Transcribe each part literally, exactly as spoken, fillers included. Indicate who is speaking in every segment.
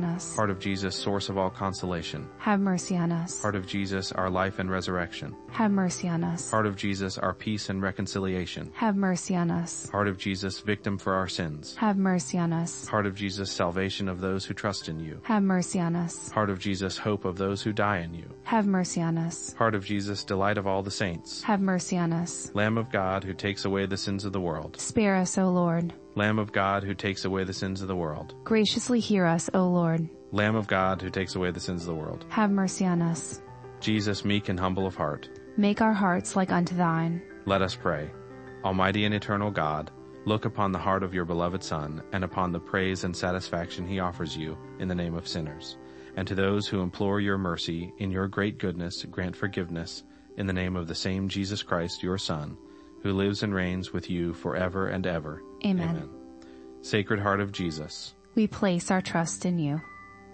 Speaker 1: on us.
Speaker 2: Heart of Jesus, source of all consolation.
Speaker 1: Have mercy on us.
Speaker 2: Heart of Jesus, our life and resurrection.
Speaker 1: Have mercy on us.
Speaker 2: Heart of Jesus, our peace and reconciliation.
Speaker 1: Have mercy on us.
Speaker 2: Heart of Jesus, victim for our sins.
Speaker 1: Have mercy on us.
Speaker 2: Heart of Jesus, salvation of those who trust in you.
Speaker 1: Have mercy on us.
Speaker 2: Heart of Jesus, hope of those who die in you.
Speaker 1: Have mercy on us.
Speaker 2: Heart of Jesus, delight of all the saints.
Speaker 1: Have mercy on us.
Speaker 2: Lamb of God, who takes away the sins of the world.
Speaker 1: Spare us, O Lord.
Speaker 2: Lamb of God, who takes away the sins of the world.
Speaker 1: Graciously hear us, O Lord.
Speaker 2: Lamb of God, who takes away the sins of the world.
Speaker 1: Have mercy on us.
Speaker 2: Jesus, meek and humble of heart.
Speaker 1: Make our hearts like unto thine.
Speaker 2: Let us pray. Almighty and eternal God, look upon the heart of your beloved Son, and upon the praise and satisfaction he offers you in the name of sinners. And to those who implore your mercy, in your great goodness, grant forgiveness, in the name of the same Jesus Christ, your Son, who lives and reigns with you forever and ever.
Speaker 1: Amen.
Speaker 2: Amen. Sacred Heart of Jesus,
Speaker 1: we place our trust in you.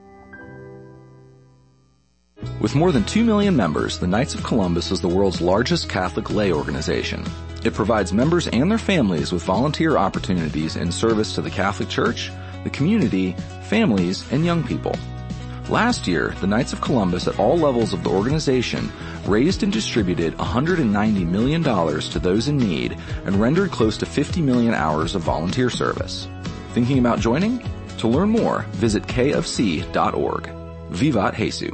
Speaker 3: With more than two million members, the Knights of Columbus is the world's largest Catholic lay organization. It provides members and their families with volunteer opportunities in service to the Catholic Church, the community, families, and young people. Last year, the Knights of Columbus at all levels of the organization raised and distributed one hundred ninety million dollars to those in need and rendered close to fifty million hours of volunteer service. Thinking about joining? To learn more, visit k f c dot org. Vivat Jesu.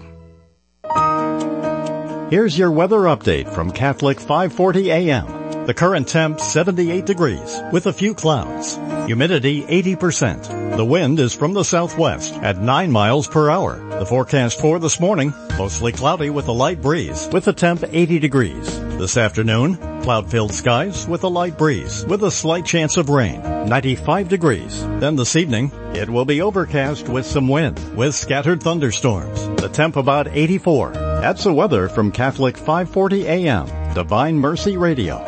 Speaker 4: Here's your weather update from Catholic five forty A M. The current temp seventy-eight degrees with a few clouds. Humidity eighty percent. The wind is from the southwest at nine miles per hour. The forecast for this morning, mostly cloudy with a light breeze with a temp eighty degrees. This afternoon, cloud-filled skies with a light breeze with a slight chance of rain, ninety-five degrees. Then this evening, it will be overcast with some wind with scattered thunderstorms. The temp about eighty-four. That's the weather from Catholic five forty A M, Divine Mercy Radio.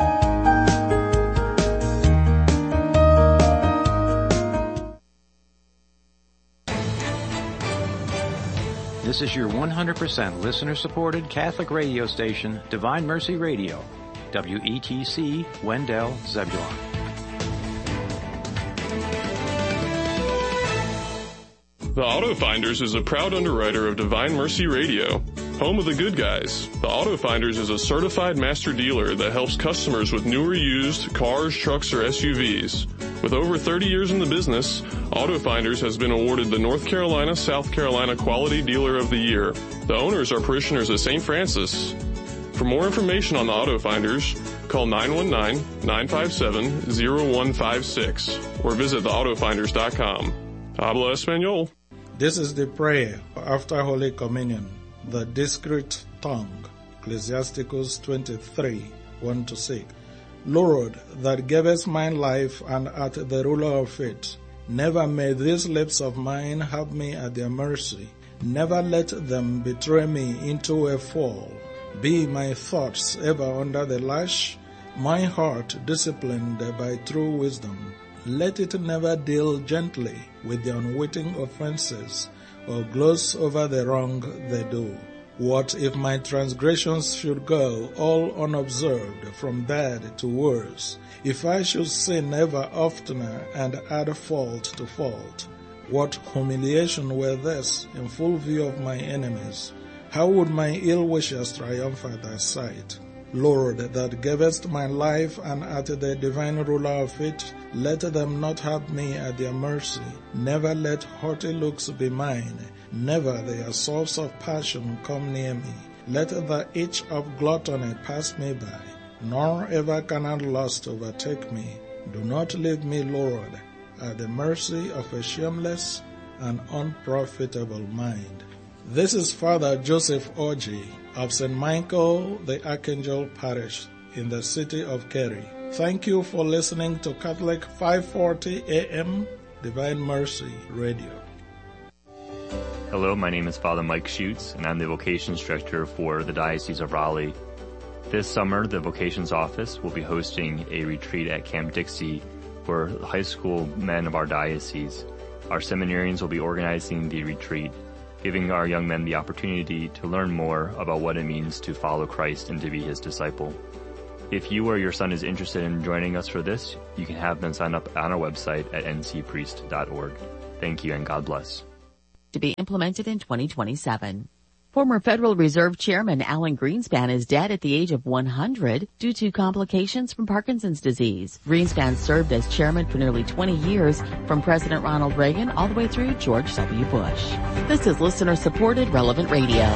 Speaker 5: This is your one hundred percent listener-supported Catholic radio station, Divine Mercy Radio, W E T C, Wendell, Zebulon.
Speaker 6: The Auto Finders is a proud underwriter of Divine Mercy Radio, home of the good guys. The Auto Finders is a certified master dealer that helps customers with new or used cars, trucks, or S U Vs. With over thirty years in the business, Auto Finders has been awarded the North Carolina, South Carolina Quality Dealer of the Year. The owners are parishioners of Saint Francis. For more information on the Auto Finders, call nine one nine, nine five seven, zero one five six or visit the auto finders dot com. Habla Espanol.
Speaker 7: This is the prayer after Holy Communion, the discreet tongue, Ecclesiasticus twenty-three, one to six. Lord, that gavest mine life and art the ruler of it, never may these lips of mine have me at their mercy. Never let them betray me into a fall. Be my thoughts ever under the lash, my heart disciplined by true wisdom. Let it never deal gently with the unwitting offenses, or gloss over the wrong they do. What if my transgressions should go all unobserved from bad to worse? If I should sin ever oftener and add fault to fault? What humiliation were this in full view of my enemies? How would my ill wishers triumph at thy sight? Lord, that gavest my life and art the divine ruler of it, let them not have me at their mercy. Never let haughty looks be mine. Never the assaults of passion come near me. Let the itch of gluttony pass me by, nor ever carnal lust overtake me. Do not leave me, Lord, at the mercy of a shameless and unprofitable mind. This is Father Joseph Orji of Saint Michael the Archangel Parish in the city of Kerry. Thank you for listening to Catholic five forty A M Divine Mercy Radio.
Speaker 8: Hello, my name is Father Mike Schutz, and I'm the Vocations Director for the Diocese of Raleigh. This summer, the Vocations Office will be hosting a retreat at Camp Dixie for high school men of our diocese. Our seminarians will be organizing the retreat, giving our young men the opportunity to learn more about what it means to follow Christ and to be his disciple. If you or your son is interested in joining us for this, you can have them sign up on our website at n c priest dot org. Thank you and God bless.
Speaker 9: to be implemented in twenty twenty-seven. Former Federal Reserve Chairman Alan Greenspan is dead at the age of one hundred due to complications from Parkinson's disease. Greenspan served as chairman for nearly twenty years, from President Ronald Reagan all the way through George W. Bush. This is listener-supported Relevant Radio.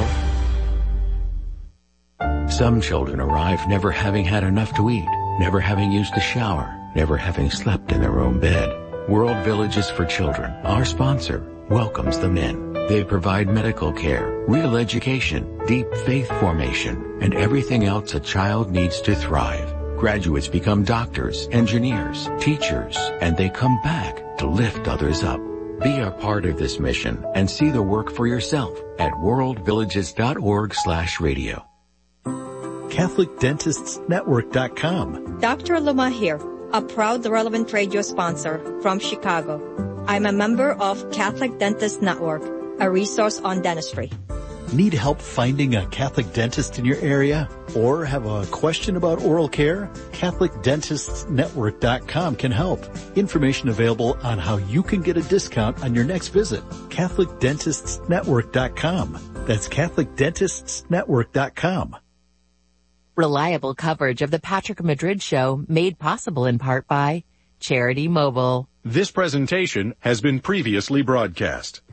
Speaker 10: Some children arrive never having had enough to eat, never having used a shower, never having slept in their own bed. World Villages for Children, our sponsor, welcomes them in. They provide medical care, real education, deep faith formation, and everything else a child needs to thrive. Graduates become doctors, engineers, teachers, and they come back to lift others up. Be a part of this mission and see the work for yourself at worldvillages.org slash radio.
Speaker 11: Catholic Dentists Network dot com.
Speaker 12: Doctor Luma here, a proud Relevant Radio sponsor from Chicago. I'm a member of Catholic Dentists Network, a resource on dentistry.
Speaker 11: Need help finding a Catholic dentist in your area? Or have a question about oral care? Catholic Dentists Network dot com can help. Information available on how you can get a discount on your next visit. Catholic Dentists Network dot com. That's Catholic Dentists Network dot com.
Speaker 9: Reliable coverage of the Patrick Madrid Show, made possible in part by Charity Mobile.
Speaker 13: This presentation has been previously broadcast.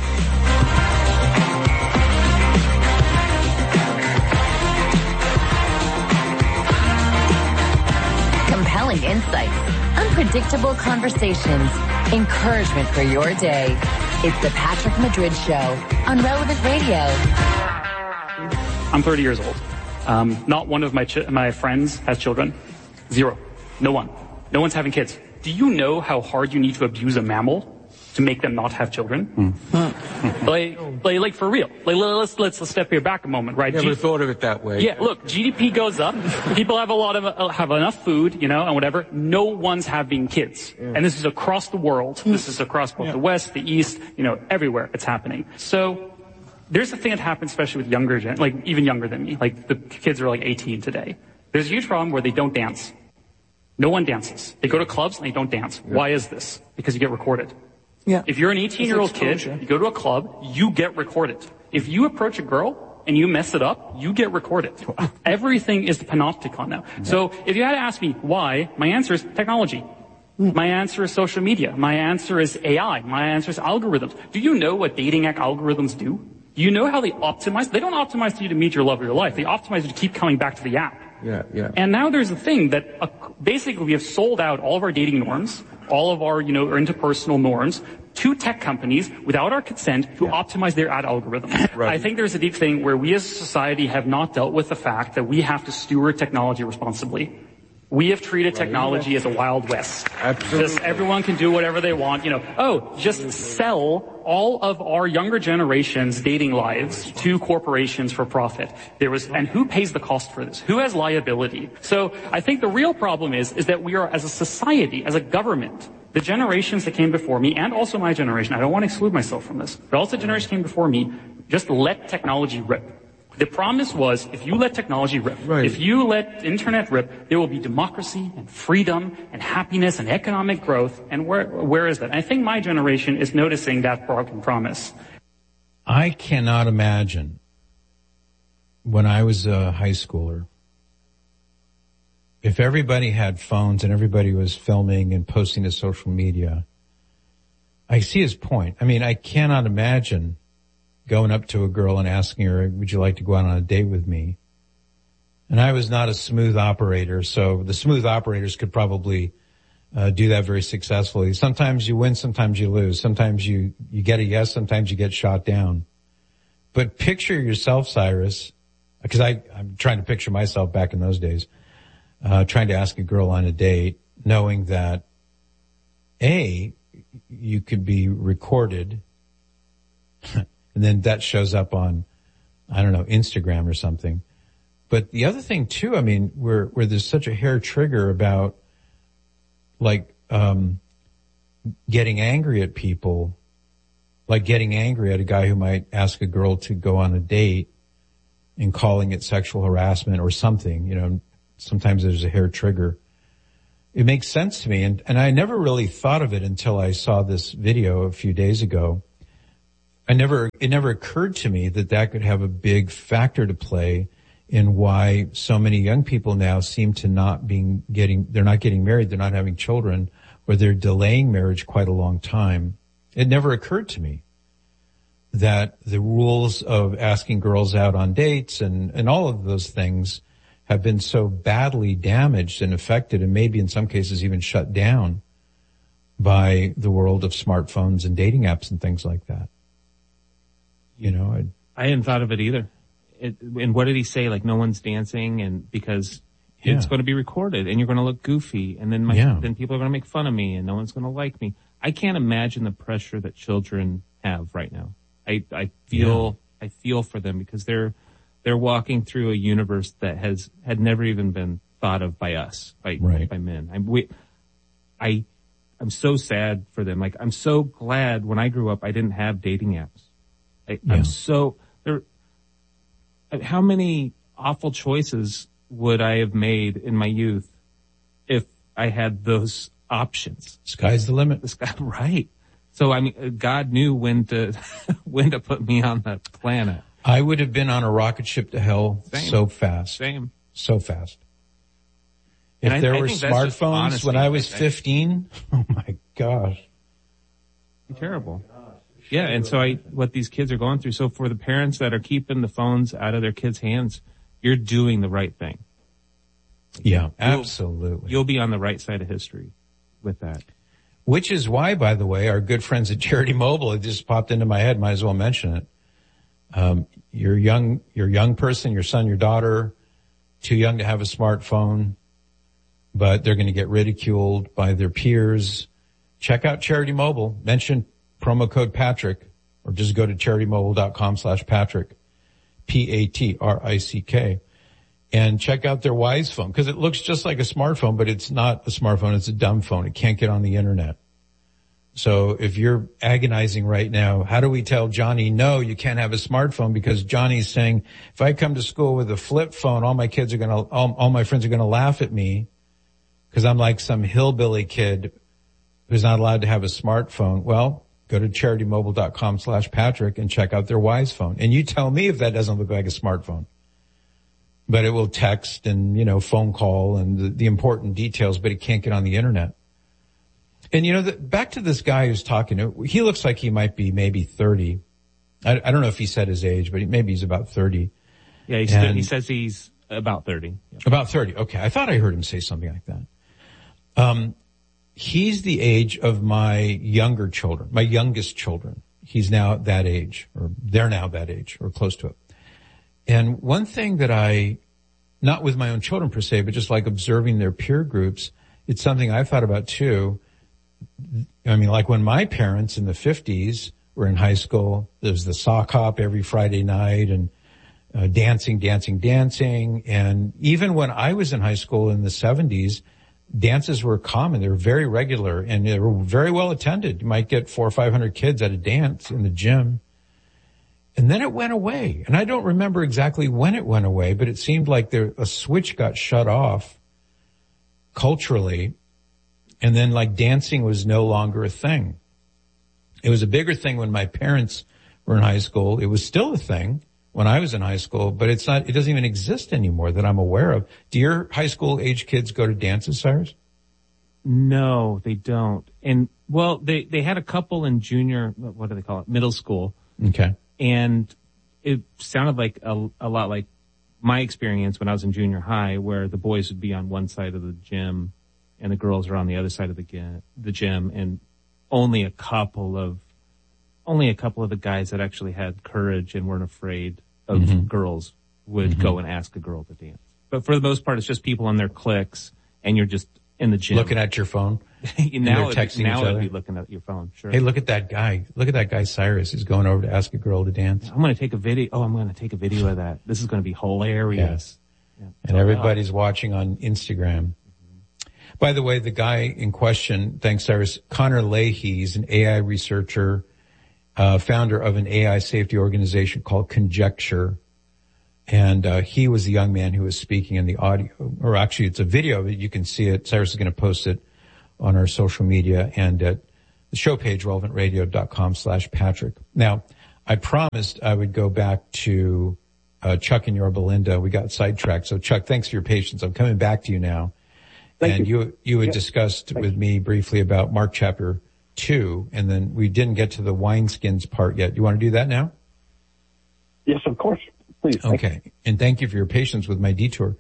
Speaker 14: Compelling insights, unpredictable conversations, encouragement for your day. It's the Patrick Madrid Show on Relevant Radio.
Speaker 15: I'm thirty years old. Um, not one of my ch- my friends has children. Zero. No one. No one's having kids. Do you know how hard you need to abuse a mammal to make them not have children? Mm. like, like, like for real. Like, let's, let's, let's step here back a moment, right?
Speaker 16: Never
Speaker 15: G-
Speaker 16: thought of it that way.
Speaker 15: Yeah, look, G D P goes up. People have a lot of, uh, have enough food, you know, and whatever. No one's having kids. Yeah. And this is across the world. This is across both yeah. the West, the East, you know, everywhere it's happening. So, there's a thing that happens, especially with younger gen, like even younger than me. Like the kids are like eighteen today. There's a huge problem where they don't dance. No one dances. They go to clubs and they don't dance. Yeah. Why is this? Because you get recorded. Yeah. If you're an eighteen-year-old kid, you go to a club, you get recorded. If you approach a girl and you mess it up, you get recorded. Everything is the panopticon now. Yeah. So if you had to ask me why, my answer is technology. Mm. My answer is social media. My answer is A I. My answer is algorithms. Do you know what dating app algorithms do? Do you know how they optimize? They don't optimize you to meet your love of your life. They optimize you to keep coming back to the app.
Speaker 16: Yeah, yeah.
Speaker 15: And now there's a thing that uh, basically we have sold out all of our dating norms, all of our, you know, interpersonal norms to tech companies without our consent to yeah. optimize their ad algorithms. Right. I think there's a deep thing where we as a society have not dealt with the fact that we have to steward technology responsibly. We have treated technology as a Wild West.
Speaker 16: Absolutely.
Speaker 15: Just everyone can do whatever they want. You know, oh, just sell all of our younger generation's dating lives to corporations for profit. There was, and who pays the cost for this? Who has liability? So I think the real problem is, is that we are, as a society, as a government, the generations that came before me, and also my generation, I don't want to exclude myself from this, but also the generation came before me, just let technology rip. The promise was, if you let technology rip, right. if you let internet rip, there will be democracy and freedom and happiness and economic growth. And where where is that? I think my generation is noticing that broken promise.
Speaker 17: I cannot imagine when I was a high schooler, if everybody had phones and everybody was filming and posting to social media. I see his point. I mean, I cannot imagine going up to a girl and asking her, would you like to go out on a date with me? And I was not a smooth operator, so the smooth operators could probably uh, do that very successfully. Sometimes you win, sometimes you lose. Sometimes you, you get a yes, sometimes you get shot down. But picture yourself, Cyrus, because I, I'm trying to picture myself back in those days, uh, trying to ask a girl on a date, knowing that, A, you could be recorded, and then that shows up on, I don't know, Instagram or something. But the other thing too, I mean, where, where there's such a hair trigger about like, um, getting angry at people, like getting angry at a guy who might ask a girl to go on a date and calling it sexual harassment or something, you know, sometimes there's a hair trigger. It makes sense to me. And, and I never really thought of it until I saw this video a few days ago. I never, it never occurred to me that that could have a big factor to play in why so many young people now seem to not being getting, they're not getting married, they're not having children, or they're delaying marriage quite a long time. It never occurred to me that the rules of asking girls out on dates and, and all of those things have been so badly damaged and affected, and maybe in some cases even shut down by the world of smartphones and dating apps and things like that. You know, I'd,
Speaker 16: I hadn't thought of it either. It, and what did he say? Like, no one's dancing, and because yeah. it's going to be recorded, and you're going to look goofy, and then my yeah. then people are going to make fun of me, and no one's going to like me. I can't imagine the pressure that children have right now. I I feel yeah. I feel for them because they're they're walking through a universe that has had never even been thought of by us, by right. by men. I we I I'm so sad for them. Like, I'm so glad when I grew up I didn't have dating apps. I, yeah. I'm so there. How many awful choices would I have made in my youth if I had those options?
Speaker 17: Sky's the limit.
Speaker 16: The sky, right. So, I mean, God knew when to, when to put me on the planet.
Speaker 17: I would have been on a rocket ship to hell Same. so fast.
Speaker 16: Same.
Speaker 17: So fast. If
Speaker 16: and
Speaker 17: there
Speaker 16: I,
Speaker 17: were
Speaker 16: I
Speaker 17: smartphones
Speaker 16: honesty,
Speaker 17: when I was fifteen, oh my gosh.
Speaker 16: Terrible. Yeah, and so I, what these kids are going through, so for the parents that are keeping the phones out of their kids' hands, you're doing the right thing.
Speaker 17: Yeah, absolutely.
Speaker 16: You'll, you'll be on the right side of history with that.
Speaker 17: Which is why, by the way, our good friends at Charity Mobile, it just popped into my head, might as well mention it. Um, you're young, you're a young person, your son, your daughter, too young to have a smartphone, but they're going to get ridiculed by their peers. Check out Charity Mobile. Mention promo code Patrick, or just go to charitymobile.com slash Patrick, P A T R I C K, and check out their Wise phone, because it looks just like a smartphone, but it's not a smartphone. It's a dumb phone. It can't get on the internet. So if you're agonizing right now, how do we tell Johnny, no, you can't have a smartphone, because Johnny's saying, if I come to school with a flip phone, all my kids are going to, all, all my friends are going to laugh at me because I'm like some hillbilly kid who's not allowed to have a smartphone. Well, go to charitymobile.com slash Patrick and check out their Wise phone. And you tell me if that doesn't look like a smartphone. But it will text and, you know, phone call and the, the important details, but it can't get on the internet. And, you know, the, back to this guy who's talking, he looks like he might be maybe thirty. I, I don't know if he said his age, but he, maybe he's about thirty.
Speaker 16: Yeah, he's and, he says he's about thirty. Yep.
Speaker 17: About thirty. Okay. I thought I heard him say something like that. Um, he's the age of my younger children, my youngest children. He's now that age, or they're now that age, or close to it. And one thing that I, not with my own children per se, but just like observing their peer groups, it's something I've thought about too. I mean, like when my parents in the fifties were in high school, there was the sock hop every Friday night and uh, dancing, dancing, dancing. And even when I was in high school in the seventies, dances were common. They were very regular and they were very well attended. You might get four or five hundred kids at a dance in the gym. And then it went away. And I don't remember exactly when it went away, but it seemed like there, a switch got shut off culturally. And then like dancing was no longer a thing. It was a bigger thing when my parents were in high school. It was still a thing when I was in high school, but it's not, it doesn't even exist anymore that I'm aware of. Do your high school age kids go to dances, Cyrus?
Speaker 16: No, they don't. And well, they, they had a couple in junior, what do they call it? Middle school.
Speaker 17: Okay.
Speaker 16: And it sounded like a, a lot like my experience when I was in junior high, where the boys would be on one side of the gym and the girls are on the other side of the, the gym, and only a couple of, only a couple of the guys that actually had courage and weren't afraid of mm-hmm. girls would mm-hmm. go and ask a girl to dance. But for the most part, it's just people on their cliques, and you're just in the gym.
Speaker 17: Looking at your phone?
Speaker 16: now it, texting now it'd be looking at your phone, sure.
Speaker 17: Hey, look at that guy. Look at that guy Cyrus. He's going over to ask a girl to dance.
Speaker 16: I'm going to take a video. Oh, I'm going to take a video of that. This is going to be hilarious.
Speaker 17: Yeah. Yeah. And everybody's watching on Instagram. By the way, the guy in question, thanks Cyrus, Connor Leahy, he's an A I researcher, uh, founder of an A I safety organization called Conjecture. And, uh, he was the young man who was speaking in the audio, or actually it's a video, you can see it. Cyrus is going to post it on our social media and at the show page, relevant radio dot com slash Patrick. Now, I promised I would go back to uh, Chuck and Yorba Linda. We got sidetracked. So, Chuck, thanks for your patience. I'm coming back to you now. Thank and you. you you had yeah. discussed Thank with you. me briefly about Mark chapter two, and then we didn't get to the wineskins part yet. You want to do that now?
Speaker 18: Yes, of course. Please.
Speaker 17: Okay. And thank you for your patience with my detour.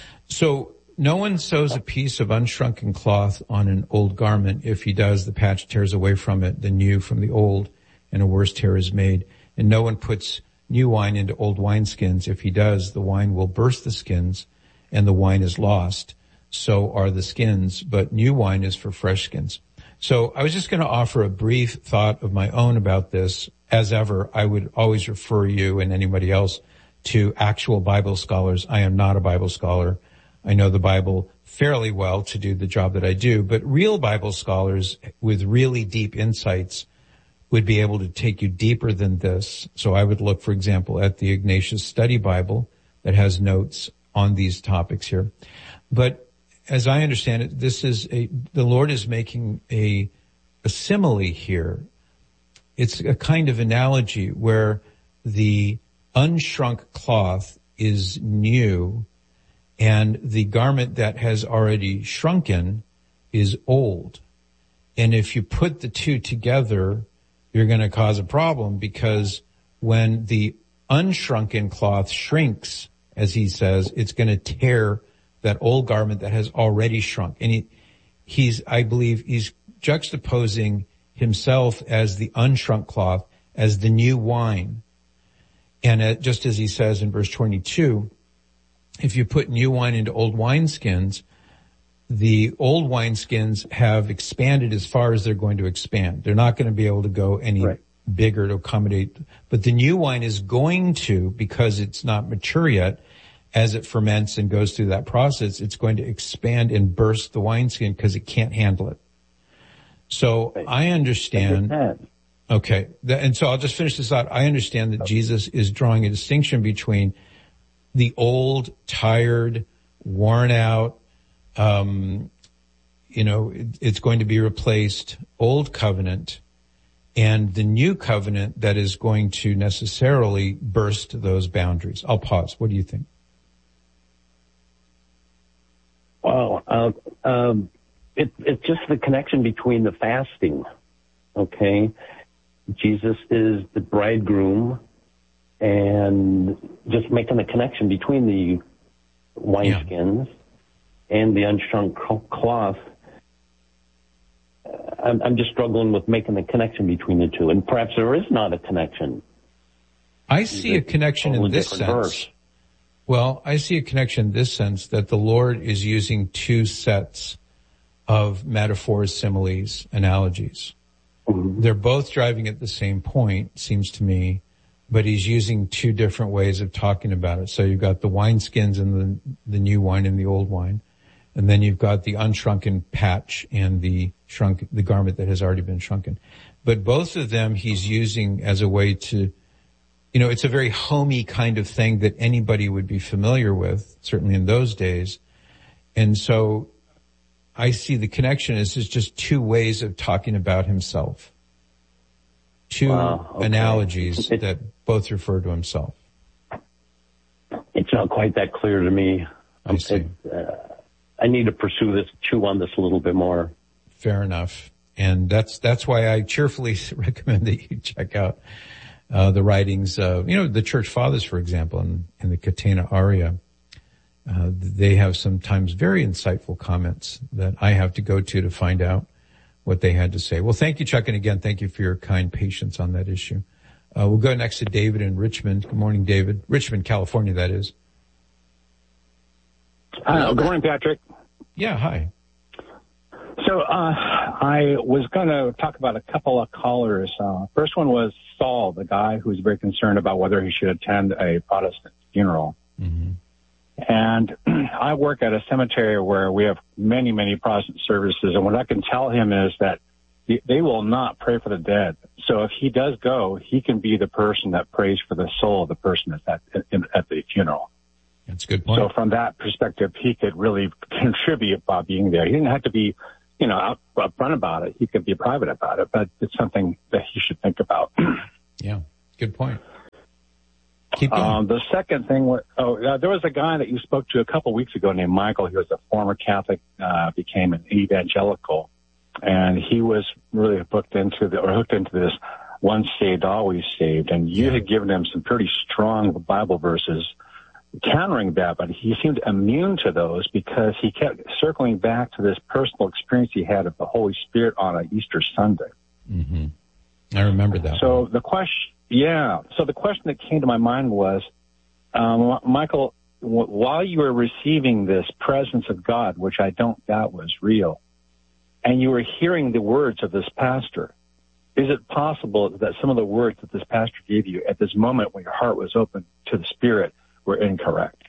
Speaker 17: So no one sews a piece of unshrunken cloth on an old garment. If he does, the patch tears away from it, the new from the old, and a worse tear is made. And no one puts new wine into old wineskins. If he does, the wine will burst the skins, and the wine is lost. So are the skins, but new wine is for fresh skins. So I was just going to offer a brief thought of my own about this. As ever, I would always refer you and anybody else to actual Bible scholars. I am not a Bible scholar. I know the Bible fairly well to do the job that I do, but real Bible scholars with really deep insights would be able to take you deeper than this. So I would look, for example, at the Ignatius Study Bible that has notes on these topics here. But as I understand it, this is a, the Lord is making a, a simile here. It's a kind of analogy where the unshrunk cloth is new and the garment that has already shrunken is old. And if you put the two together, you're going to cause a problem, because when the unshrunken cloth shrinks, as he says, it's going to tear that old garment that has already shrunk. And he, he's, I believe, he's juxtaposing himself as the unshrunk cloth, as the new wine. And uh, just as he says in verse twenty-two, if you put new wine into old wineskins, the old wineskins have expanded as far as they're going to expand. They're not going to be able to go any right. bigger to accommodate. But the new wine is going to, because it's not mature yet, as it ferments and goes through that process, it's going to expand and burst the wineskin because it can't handle it. So right. I understand. Okay. And so I'll just finish this out. I understand that okay. Jesus is drawing a distinction between the old, tired, worn out, um, you know, it, it's going to be replaced, old covenant, and the new covenant that is going to necessarily burst those boundaries. I'll pause. What do you think?
Speaker 18: Well, uh, um, it, it's just the connection between the fasting, okay? Jesus is the bridegroom, and just making the connection between the wineskins yeah. and the unshrunk cloth. I'm, I'm just struggling with making the connection between the two, and perhaps there is not a connection.
Speaker 17: I see a connection in this sense. Verse. Well, I see a connection in this sense that the Lord is using two sets of metaphors, similes, analogies. Mm-hmm. They're both driving at the same point, seems to me, but he's using two different ways of talking about it. So you've got the wineskins and the, the new wine and the old wine. And then you've got the unshrunken patch and the shrunk, the garment that has already been shrunken. But both of them he's using as a way to, you know, it's a very homey kind of thing that anybody would be familiar with, certainly in those days. And so I see the connection as just two ways of talking about himself. Two wow, okay. analogies it, that both refer to himself.
Speaker 18: It's not quite that clear to me.
Speaker 17: I see. It,
Speaker 18: uh, I need to pursue this, chew on this a little bit more.
Speaker 17: Fair enough. And that's, that's why I cheerfully recommend that you check out, uh, the writings of, you know, the church fathers, for example, in, in the Catena Aria. Uh, they have sometimes very insightful comments that I have to go to to find out what they had to say. Well, thank you, Chuck. And again, thank you for your kind patience on that issue. Uh, we'll go next to David in Richmond. Good morning, David. Richmond, California, that is.
Speaker 19: Uh, good morning, Patrick.
Speaker 17: Yeah, hi.
Speaker 19: So uh, I was going to talk about a couple of callers. Uh, first one was Saul, the guy who was very concerned about whether he should attend a Protestant funeral.
Speaker 17: Mm-hmm.
Speaker 19: And I work at a cemetery where we have many, many Protestant services, and what I can tell him is that they will not pray for the dead. So if he does go, he can be the person that prays for the soul of the person that's at, at the funeral.
Speaker 17: That's a good point.
Speaker 19: So from that perspective, he could really contribute by being there. He didn't have to be, you know, out, up front about it. He could be private about it, but it's something that he should think about.
Speaker 17: Yeah. Good point. Keep going.
Speaker 19: Um, the second thing was, oh, uh, there was a guy that you spoke to a couple weeks ago named Michael. He was a former Catholic, uh, became an evangelical, and he was really hooked into the, or hooked into this once saved, always saved. And you yeah. had given him some pretty strong Bible verses countering that, but he seemed immune to those because he kept circling back to this personal experience he had of the Holy Spirit on an Easter Sunday.
Speaker 17: Mm-hmm. I remember that.
Speaker 19: So one. the question, yeah. So the question that came to my mind was, um, Michael, w- while you were receiving this presence of God, which I don't doubt was real, and you were hearing the words of this pastor, is it possible that some of the words that this pastor gave you at this moment when your heart was open to the Spirit were incorrect?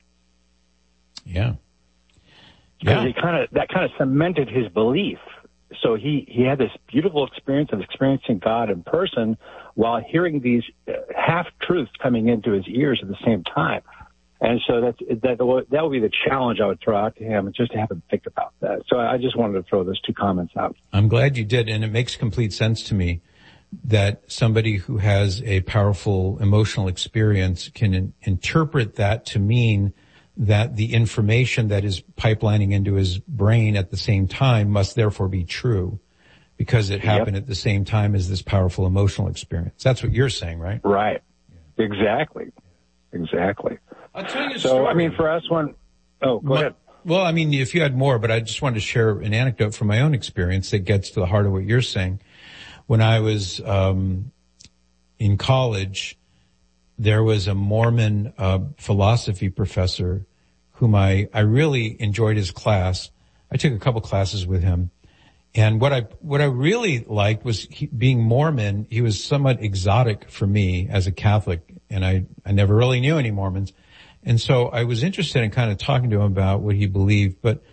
Speaker 17: Yeah.
Speaker 19: Because
Speaker 17: Yeah.
Speaker 19: he kind of, that kind of cemented his belief. So he, he had this beautiful experience of experiencing God in person while hearing these uh, half-truths coming into his ears at the same time. And so that's, that, that would be the challenge I would throw out to him, just to have him think about that. So I just wanted to throw those two comments out.
Speaker 17: I'm glad you did, and it makes complete sense to me that somebody who has a powerful emotional experience can in, interpret that to mean that the information that is pipelining into his brain at the same time must therefore be true because it happened yep. at the same time as this powerful emotional experience. That's what you're saying, right?
Speaker 19: Right. Yeah. Exactly. Exactly.
Speaker 17: I'll tell you a
Speaker 19: so,
Speaker 17: story.
Speaker 19: I mean, for us, one, oh, go
Speaker 17: well,
Speaker 19: ahead.
Speaker 17: Well, I mean, if you had more, but I just wanted to share an anecdote from my own experience that gets to the heart of what you're saying. When I was um in college, there was a Mormon uh, philosophy professor whom I, I really enjoyed his class. I took a couple classes with him. And what I, what I really liked was he, being Mormon, he was somewhat exotic for me as a Catholic, and I, I never really knew any Mormons. And so I was interested in kind of talking to him about what he believed, but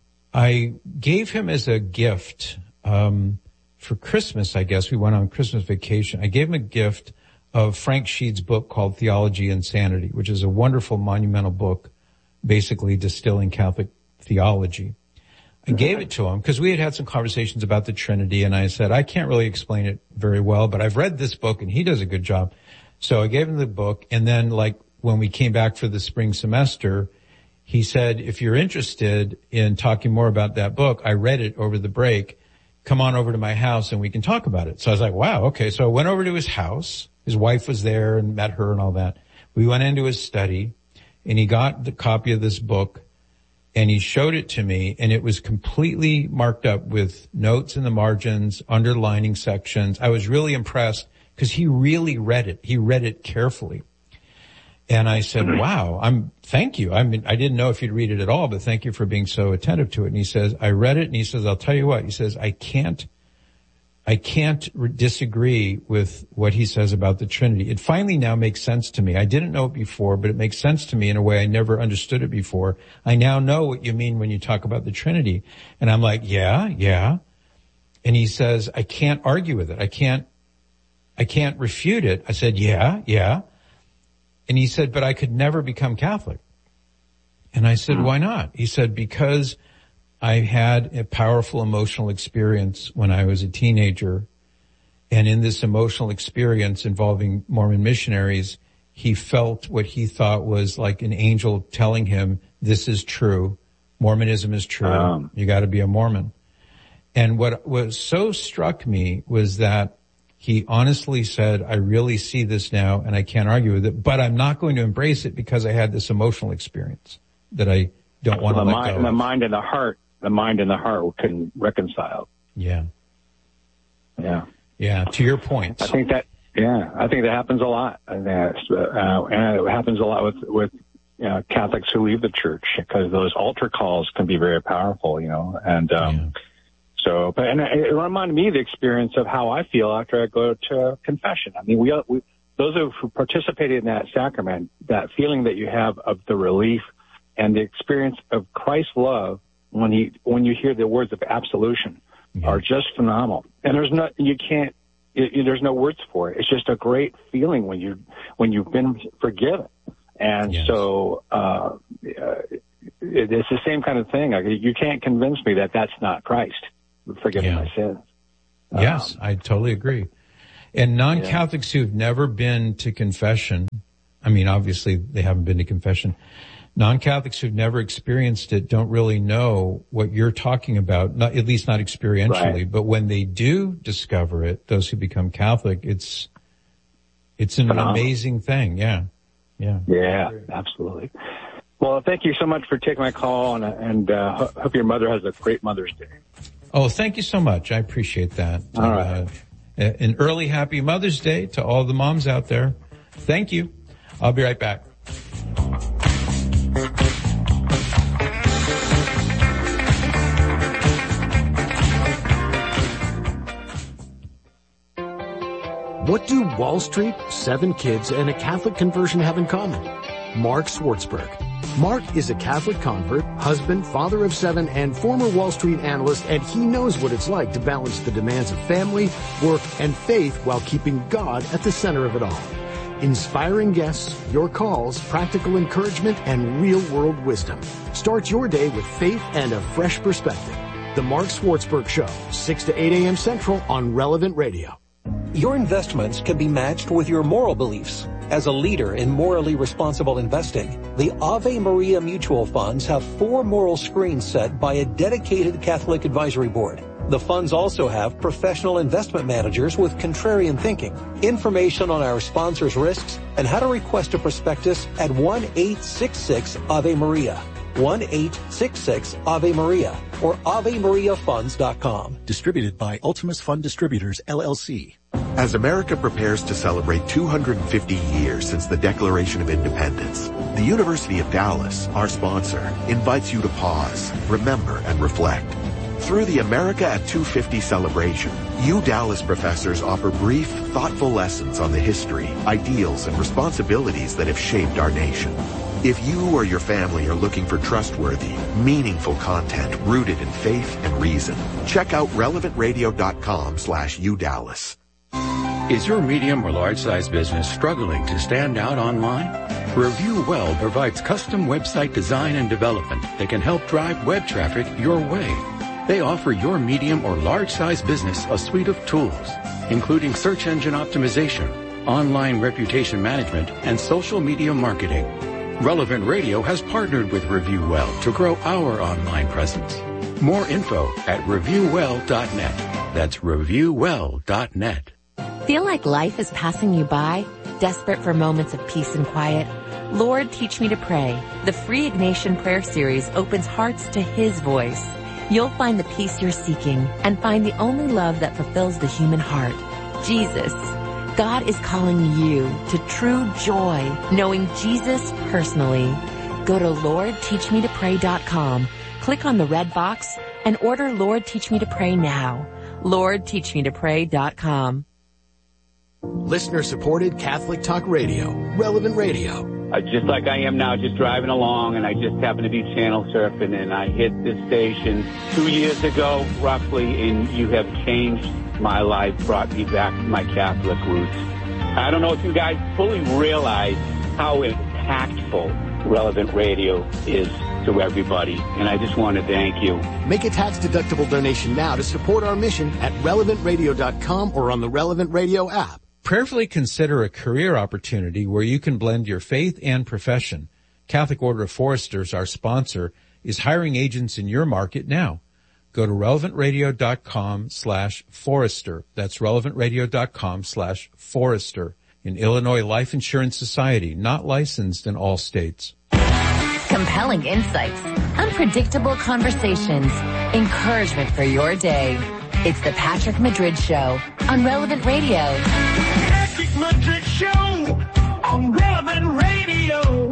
Speaker 17: I gave him as a gift, um, for Christmas, I guess, we went on Christmas vacation. I gave him a gift of Frank Sheed's book called Theology and Sanity, which is a wonderful monumental book, basically distilling Catholic theology. I gave it to him because we had had some conversations about the Trinity, and I said, I can't really explain it very well, but I've read this book and he does a good job. So I gave him the book, and then like when we came back for the spring semester, he said, if you're interested in talking more about that book, I read it over the break. Come on over to my house and we can talk about it. So I was like, wow, okay. So I went over to his house. His wife was there and met her and all that. We went into his study and he got the copy of this book and he showed it to me, and it was completely marked up with notes in the margins, underlining sections. I was really impressed because he really read it. He read it carefully. And I said, wow, I'm, thank you. I mean, I didn't know if you'd read it at all, but thank you for being so attentive to it. And he says, I read it, and he says, I'll tell you what, he says, I can't, I can't re- disagree with what he says about the Trinity. It finally now makes sense to me. I didn't know it before, but it makes sense to me in a way I never understood it before. I now know what you mean when you talk about the Trinity. And I'm like, yeah, yeah. And he says, I can't argue with it. I can't, I can't refute it. I said, yeah, yeah. And he said, but I could never become Catholic. And I said, why not? He said, because I had a powerful emotional experience when I was a teenager. And in this emotional experience involving Mormon missionaries, he felt what he thought was like an angel telling him, this is true. Mormonism is true. Um. You got to be a Mormon. And what was so struck me was that he honestly said, I really see this now and I can't argue with it, but I'm not going to embrace it because I had this emotional experience that I don't want
Speaker 19: well,
Speaker 17: to
Speaker 19: the
Speaker 17: let
Speaker 19: mind,
Speaker 17: go.
Speaker 19: The mind and the heart, the mind and the heart can reconcile.
Speaker 17: Yeah.
Speaker 19: Yeah.
Speaker 17: Yeah. To your point.
Speaker 19: I think that, yeah, I think that happens a lot. And, that's, uh, and it happens a lot with, with, you know, Catholics who leave the church because those altar calls can be very powerful, you know, and, um, yeah. So, but, and it reminded me of the experience of how I feel after I go to confession. I mean, we, we, those who participated in that sacrament, that feeling that you have of the relief and the experience of Christ's love when he, when you hear the words of absolution yeah. are just phenomenal. And there's no, you can't, it, it, there's no words for it. It's just a great feeling when you, when you've been forgiven. And yes. so, uh, it, it's the same kind of thing. You can't convince me that that's not Christ. Forgiving
Speaker 17: yeah.
Speaker 19: my sins.
Speaker 17: Yes,
Speaker 19: um,
Speaker 17: I totally agree. And non-Catholics yeah. who've never been to confession, I mean, obviously they haven't been to confession. Non-Catholics who've never experienced it don't really know what you're talking about, not, at least not experientially. Right. But when they do discover it, those who become Catholic, it's, it's an Phenomenal. amazing thing. Yeah. Yeah.
Speaker 19: Yeah, absolutely. Well, thank you so much for taking my call, and, and uh, hope your mother has a great Mother's Day.
Speaker 17: Oh, thank you so much. I appreciate that.
Speaker 19: All right.
Speaker 17: Uh, an early happy Mother's Day to all the moms out there. Thank you. I'll be right back.
Speaker 20: What do Wall Street, seven kids, and a Catholic conversion have in common? Mark Schwartzberg. Mark is a Catholic convert, husband, father of seven, and former Wall Street analyst, and he knows what it's like to balance the demands of family, work, and faith while keeping God at the center of it all. Inspiring guests, your calls, practical encouragement, and real-world wisdom. Start your day with faith and a fresh perspective. The Mark Schwartzberg Show, six to eight a.m. Central on Relevant Radio.
Speaker 21: Your investments can be matched with your moral beliefs. As a leader in morally responsible investing, the Ave Maria Mutual Funds have four moral screens set by a dedicated Catholic advisory board. The funds also have professional investment managers with contrarian thinking. Information on our sponsors' risks and how to request a prospectus at one eight six six Ave Maria. one eight six six Ave Maria or ave maria funds dot com.
Speaker 22: Distributed by Ultimus Fund Distributors, L L C.
Speaker 23: As America prepares to celebrate two hundred fifty years since the Declaration of Independence, the University of Dallas, our sponsor, invites you to pause, remember, and reflect. Through the America at two fifty celebration, U Dallas professors offer brief, thoughtful lessons on the history, ideals, and responsibilities that have shaped our nation. If you or your family are looking for trustworthy, meaningful content rooted in faith and reason, check out relevant radio dot com slash U Dallas.
Speaker 10: Is your medium or large size business struggling to stand out online? Review Well provides custom website design and development that can help drive web traffic your way. They offer your medium or large size business a suite of tools, including search engine optimization, online reputation management, and social media marketing. Relevant Radio has partnered with Review Well to grow our online presence. More info at review well dot net. That's review well dot net.
Speaker 9: Feel like life is passing you by? Desperate for moments of peace and quiet? Lord, Teach Me to Pray. The free Ignatian prayer series opens hearts to His voice. You'll find the peace you're seeking and find the only love that fulfills the human heart, Jesus. God is calling you to true joy, knowing Jesus personally. Go to lord teach me to pray dot com, click on the red box, and order Lord Teach Me to Pray now. lord teach me to pray dot com.
Speaker 20: Listener-supported Catholic Talk Radio, Relevant Radio.
Speaker 24: Uh, just like I am now, just driving along, and I just happened to be channel surfing, and I hit this station two years ago, roughly, and you have changed my life, brought me back to my Catholic roots. I don't know if you guys fully realize how impactful Relevant Radio is to everybody, and I just want to thank you.
Speaker 20: Make a tax-deductible donation now to support our mission at relevant radio dot com or on the Relevant Radio app.
Speaker 17: Prayerfully consider a career opportunity where you can blend your faith and profession. Catholic Order of Foresters, our sponsor, is hiring agents in your market now. Go to relevant radio dot com slash forester. That's relevant radio dot com slash forester. In Illinois Life Insurance Society, not licensed in all states.
Speaker 14: Compelling insights, unpredictable conversations, encouragement for your day. It's the Patrick Madrid Show on Relevant Radio.
Speaker 25: Patrick Madrid Show on Relevant Radio.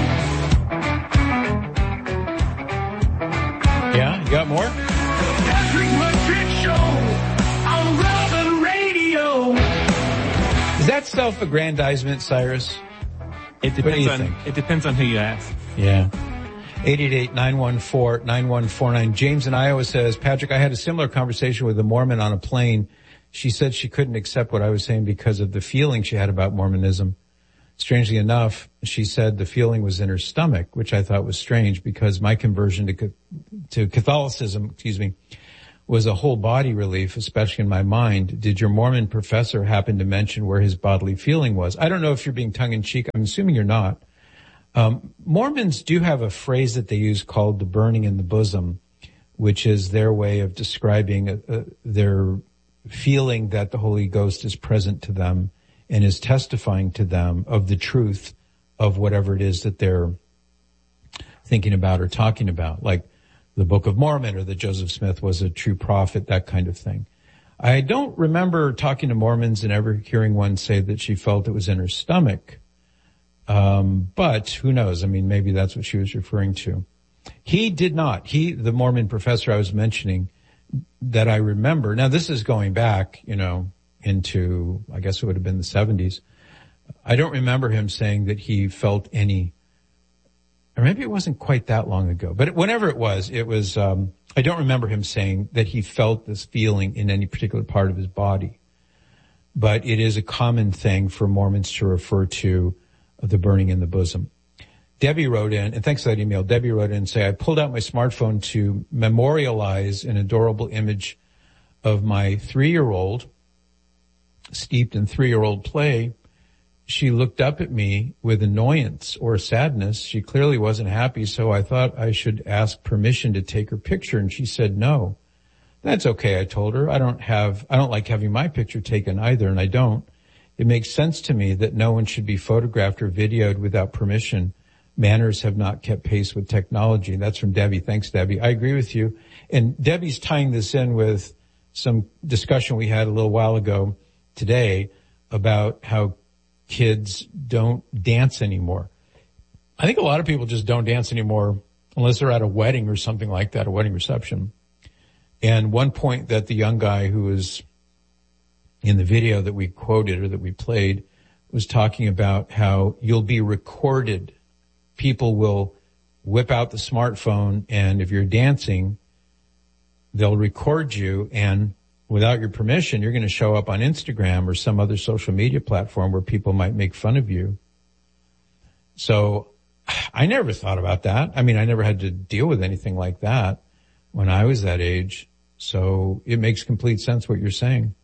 Speaker 17: Yeah, you got more?
Speaker 25: The Patrick Madrid Show on Relevant Radio.
Speaker 17: Is that self-aggrandizement, Cyrus?
Speaker 16: It depends on, it depends on who you ask.
Speaker 17: Yeah. eight eight eight, nine one four, nine one four nine. James in Iowa says, Patrick, I had a similar conversation with a Mormon on a plane. She said she couldn't accept what I was saying because of the feeling she had about Mormonism. Strangely enough, she said the feeling was in her stomach, which I thought was strange because my conversion to to Catholicism, excuse me, was a whole body relief, especially in my mind. Did your Mormon professor happen to mention where his bodily feeling was? I don't know if you're being tongue-in-cheek. I'm assuming you're not. Um, Mormons do have a phrase that they use called the burning in the bosom, which is their way of describing uh, uh, their feeling that the Holy Ghost is present to them and is testifying to them of the truth of whatever it is that they're thinking about or talking about, like the Book of Mormon or that Joseph Smith was a true prophet, that kind of thing. I don't remember talking to Mormons and ever hearing one say that she felt it was in her stomach. Um, but who knows? I mean, maybe that's what she was referring to. He did not. He, the Mormon professor I was mentioning that I remember. Now this is going back, you know, into, I guess it would have been the seventies. I don't remember him saying that he felt any, or maybe it wasn't quite that long ago, but whenever it was, it was, um, I don't remember him saying that he felt this feeling in any particular part of his body. But it is a common thing for Mormons to refer to the burning in the bosom. Debbie wrote in, and thanks for that email, Debbie wrote in and say, I pulled out my smartphone to memorialize an adorable image of my three-year-old, steeped in three-year-old play. She looked up at me with annoyance or sadness. She clearly wasn't happy, so I thought I should ask permission to take her picture, and she said no. That's okay, I told her. I don't have, I don't like having my picture taken either, and I don't. It makes sense to me that no one should be photographed or videoed without permission. Manners have not kept pace with technology. That's from Debbie. Thanks, Debbie. I agree with you. And Debbie's tying this in with some discussion we had a little while ago today about how kids don't dance anymore. I think a lot of people just don't dance anymore unless they're at a wedding or something like that, a wedding reception. And one point that the young guy who was in the video that we quoted or that we played was talking about how you'll be recorded. People will whip out the smartphone, and if you're dancing, they'll record you, and without your permission, you're going to show up on Instagram or some other social media platform where people might make fun of you. So I never thought about that. I mean, I never had to deal with anything like that when I was that age. So it makes complete sense what you're saying.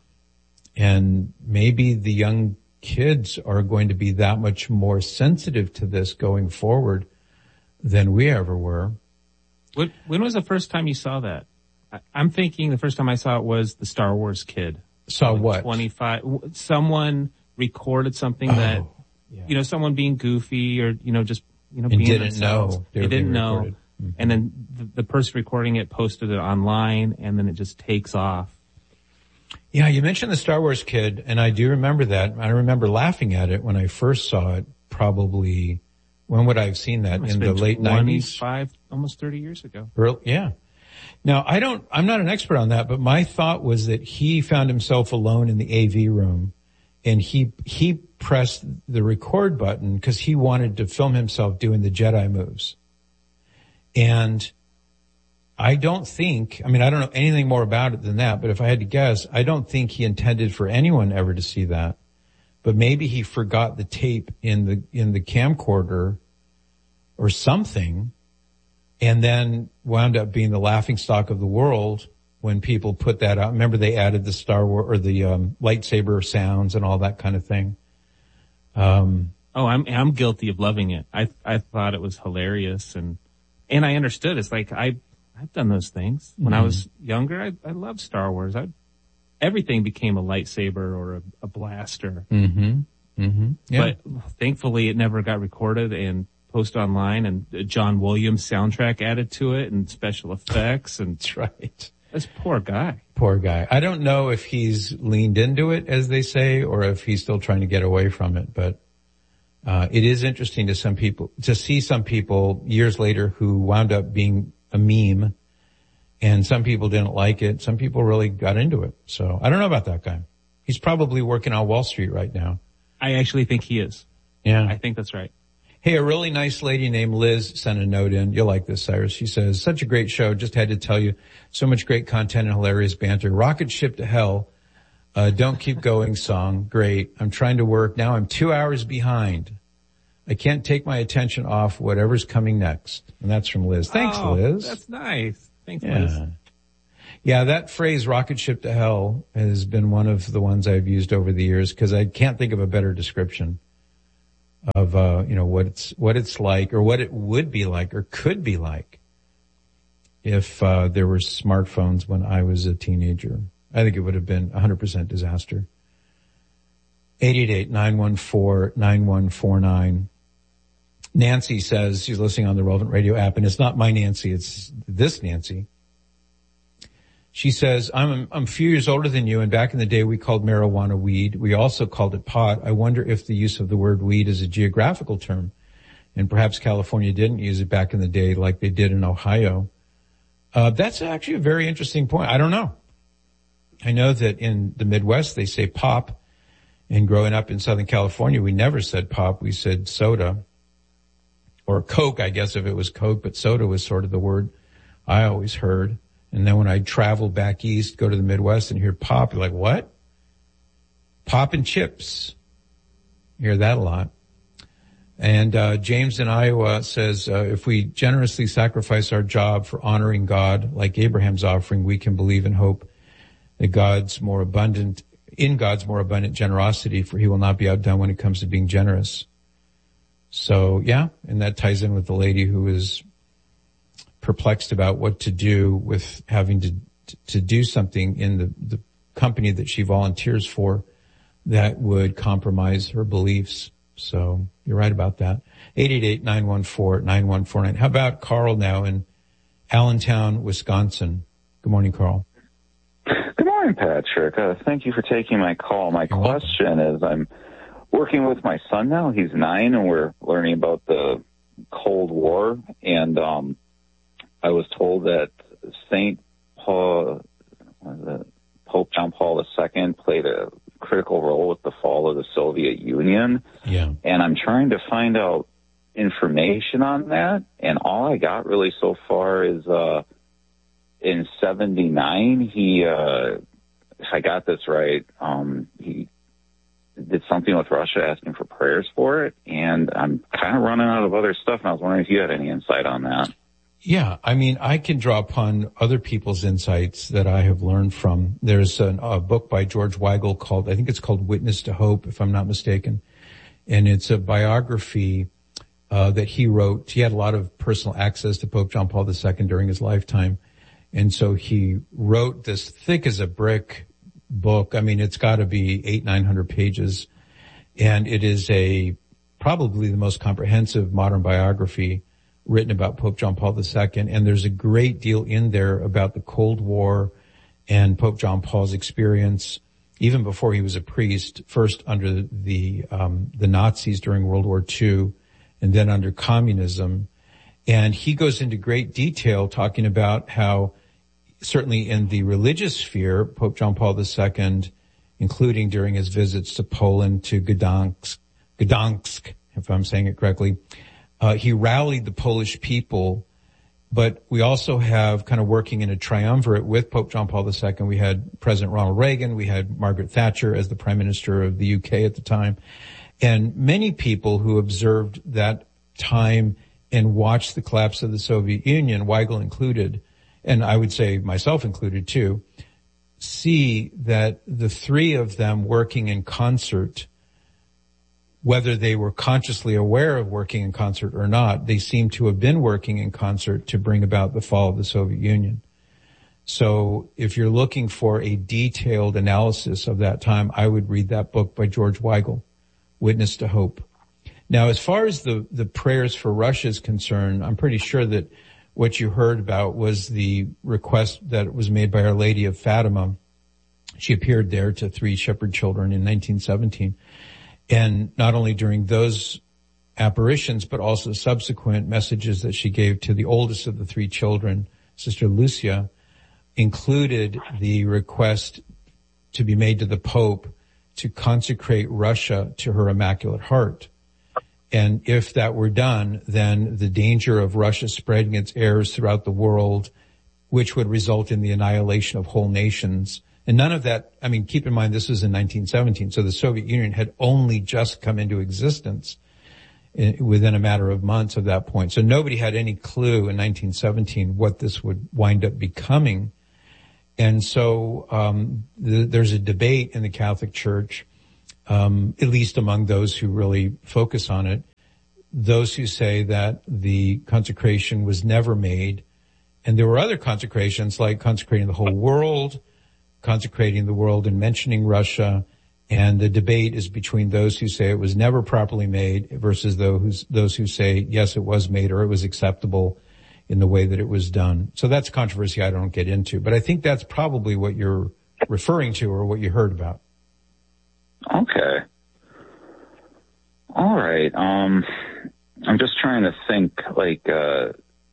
Speaker 17: And maybe the young kids are going to be that much more sensitive to this going forward than we ever were.
Speaker 16: When, when was the first time you saw that? I, I'm thinking the first time I saw it was the Star Wars kid.
Speaker 17: Saw like what?
Speaker 16: twenty-five Someone recorded something oh, that, yeah. you know, someone being goofy or, you know, just, you know,
Speaker 17: and
Speaker 16: being
Speaker 17: didn't
Speaker 16: themselves.
Speaker 17: know. They,
Speaker 16: they didn't know.
Speaker 17: Mm-hmm.
Speaker 16: And then the, the person recording it posted it online, and then it just takes off.
Speaker 17: Yeah, you mentioned the Star Wars kid, and I do remember that. I remember laughing at it when I first saw it, probably, when would I have seen that? In the late nineties?
Speaker 16: twenty-five, almost thirty years ago.
Speaker 17: Early, yeah. Now, I don't, I'm not an expert on that, but my thought was that he found himself alone in the A V room, and he, he pressed the record button because he wanted to film himself doing the Jedi moves. And I don't think, I mean, I don't know anything more about it than that, but if I had to guess, I don't think he intended for anyone ever to see that. But maybe he forgot the tape in the, in the camcorder or something, and then wound up being the laughingstock of the world when people put that out. Remember they added the Star Wars or the, um, lightsaber sounds and all that kind of thing. Um,
Speaker 16: oh, I'm, I'm guilty of loving it. I, I thought it was hilarious, and, and I understood. It's like, I, I've done those things. When mm-hmm. I was younger, I, I loved Star Wars. I, everything became a lightsaber or a, a blaster.
Speaker 17: Mm-hmm. Mm-hmm. Yeah.
Speaker 16: But thankfully it never got recorded and posted online, and John Williams soundtrack added to it and special effects. And
Speaker 17: that's right.
Speaker 16: This poor guy.
Speaker 17: Poor guy. I don't know if he's leaned into it, as they say, or if he's still trying to get away from it, but uh, it is interesting to some people, to see some people years later who wound up being a meme, and some people didn't like it. Some people really got into it. So I don't know about that guy. He's probably working on Wall Street right now.
Speaker 16: I actually think he is.
Speaker 17: Yeah.
Speaker 16: I think that's right.
Speaker 17: Hey, a really nice lady named Liz sent a note in. You'll like this, Cyrus. She says, such a great show. Just had to tell you, so much great content and hilarious banter. Rocket ship to hell. Uh, don't keep going song. Great. I'm trying to work. Now I'm two hours behind. I can't take my attention off whatever's coming next. And that's from Liz. Thanks,
Speaker 16: oh,
Speaker 17: Liz.
Speaker 16: That's nice. Thanks,
Speaker 17: yeah.
Speaker 16: Liz.
Speaker 17: Yeah, that phrase, rocket ship to hell, has been one of the ones I've used over the years because I can't think of a better description of, uh, you know, what it's, what it's like or what it would be like or could be like if, uh, there were smartphones when I was a teenager. I think it would have been one hundred percent disaster. eight eight eight, nine one four, nine one four nine. Nancy says she's listening on the Relevant Radio app, and it's not my Nancy, it's this Nancy. She says, I'm, I'm a few years older than you, and back in the day we called marijuana weed. We also called it pot. I wonder if the use of the word weed is a geographical term, and perhaps California didn't use it back in the day like they did in Ohio. Uh, that's actually a very interesting point. I don't know. I know that in the Midwest they say pop, and growing up in Southern California we never said pop, we said soda. Or Coke, I guess, if it was Coke, but soda was sort of the word I always heard. And then when I travel back east, go to the Midwest and hear pop, you're like, what? Pop and chips. You hear that a lot. And uh James in Iowa says, uh, if we generously sacrifice our job for honoring God, like Abraham's offering, we can believe and hope that God's more abundant, in God's more abundant generosity, for he will not be outdone when it comes to being generous. So, yeah, and that ties in with the lady who is perplexed about what to do with having to to do something in the, the company that she volunteers for that would compromise her beliefs. So you're right about that. eight eight eight, nine one four, nine one four nine. How about Carl now in Allentown, Wisconsin? Good morning, Carl.
Speaker 1: Good morning, Patrick. Uh, thank you for taking my call. My You're question welcome. is I'm working with my son now. He's nine, and we're learning about the Cold War. And um I was told that Saint Paul, uh, Pope John Paul the Second played a critical role with the fall of the Soviet Union.
Speaker 17: Yeah.
Speaker 1: And I'm trying to find out information on that. And all I got really so far is uh in seventy-nine, he, uh if I got this right, um he did something with Russia asking for prayers for it. And I'm kind of running out of other stuff, and I was wondering if you had any insight on that.
Speaker 17: Yeah, I mean, I can draw upon other people's insights that I have learned from. There's an, a book by George Weigel called, I think it's called Witness to Hope, if I'm not mistaken. And it's a biography uh that he wrote. He had a lot of personal access to Pope John Paul the Second during his lifetime. And so he wrote this thick as a brick book. I mean, it's got to be eight, nine hundred pages. And it is a probably the most comprehensive modern biography written about Pope John Paul the Second. And there's a great deal in there about the Cold War and Pope John Paul's experience, even before he was a priest, first under the, um, the Nazis during World War Two and then under communism. And he goes into great detail talking about how certainly in the religious sphere, Pope John Paul the Second, including during his visits to Poland, to Gdansk, Gdansk, if I'm saying it correctly, Uh, he rallied the Polish people, but we also have kind of working in a triumvirate with Pope John Paul the Second. We had President Ronald Reagan. We had Margaret Thatcher as the Prime Minister of the U K at the time. And many people who observed that time and watched the collapse of the Soviet Union, Weigel included, and I would say myself included too, see that the three of them working in concert, whether they were consciously aware of working in concert or not, they seem to have been working in concert to bring about the fall of the Soviet Union. So if you're looking for a detailed analysis of that time, I would read that book by George Weigel, Witness to Hope. Now, as far as the, the prayers for Russia is concerned, I'm pretty sure that what you heard about was the request that was made by Our Lady of Fatima. She appeared there to three shepherd children in nineteen seventeen. And not only during those apparitions, but also subsequent messages that she gave to the oldest of the three children, Sister Lucia, included the request to be made to the Pope to consecrate Russia to her Immaculate Heart. And if that were done, then the danger of Russia spreading its errors throughout the world, which would result in the annihilation of whole nations. And none of that, I mean, keep in mind this was in nineteen seventeen, so the Soviet Union had only just come into existence in, within a matter of months of that point. So nobody had any clue in nineteen seventeen what this would wind up becoming. And so um, the, there's a debate in the Catholic Church, um, at least among those who really focus on it, those who say that the consecration was never made. And there were other consecrations, like consecrating the whole world, consecrating the world and mentioning Russia. And the debate is between those who say it was never properly made versus those, those who say, yes, it was made or it was acceptable in the way that it was done. So that's controversy I don't get into. But I think that's probably what you're referring to or what you heard about.
Speaker 1: Okay. All right. Um, I'm just trying to think, like, uh,